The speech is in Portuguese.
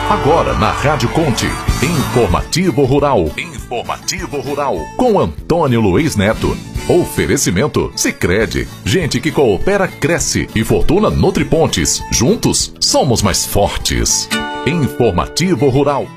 Agora na Rádio Conte, Informativo Rural. Informativo Rural, com Antônio Luiz Neto. Oferecimento Sicredi, gente que coopera cresce. E Fortuna Nutripontes, juntos somos mais fortes. Informativo Rural.